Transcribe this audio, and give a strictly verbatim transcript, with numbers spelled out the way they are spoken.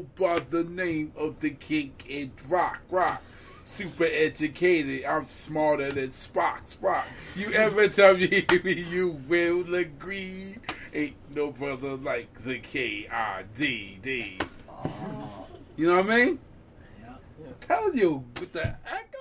go by the name of the king in rock, rock. Super educated, I'm smarter than Spock, Spock. You ever tell me you will agree? Ain't no brother like the K I D D. You know what I mean? Yeah. I'm telling you, with the act